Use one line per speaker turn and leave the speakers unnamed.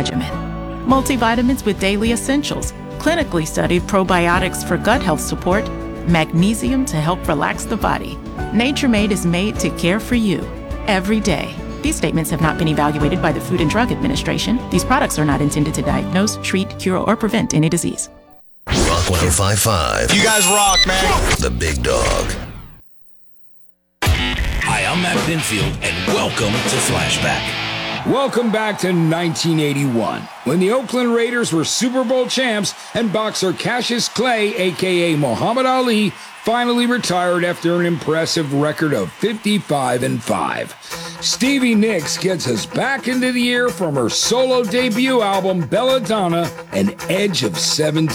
regimen. Multivitamins with daily essentials, clinically studied probiotics for gut health support, magnesium to help relax the body. Nature Made is made to care for you every day. These statements have not been evaluated by the Food and Drug Administration. These products are not intended to diagnose, treat, cure, or prevent any disease.
Rock 105.5.
You guys rock, man.
The Big Dog.
Hi, I'm Matt Binfield, and welcome to Flashback.
Welcome back to 1981, when the Oakland Raiders were Super Bowl champs and boxer Cassius Clay, a.k.a. Muhammad Ali, finally retired after an impressive record of 55-5. Stevie Nicks gets us back into the year from her solo debut album, Belladonna, An Edge of 17.